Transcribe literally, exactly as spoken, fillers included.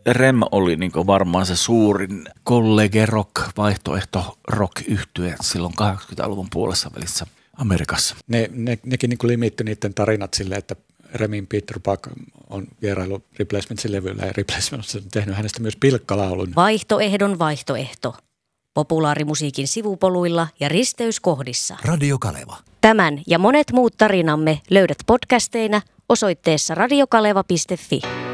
Rem oli niin varmaan se suurin kollege rock, vaihtoehto rock-yhtye silloin kahdeksankymmentäluvun puolessa välissä Amerikassa. Ne, ne, nekin niin limittyi niiden tarinat silleen, että Remin Peter Buck on vierailu Replacementsin levyllä ja Replacements on tehnyt hänestä myös pilkkalaulun. Vaihtoehdon vaihtoehto. Populaarimusiikin sivupoluilla ja risteyskohdissa. Radio Kaleva. Tämän ja monet muut tarinamme löydät podcasteina osoitteessa radiokaleva piste fi.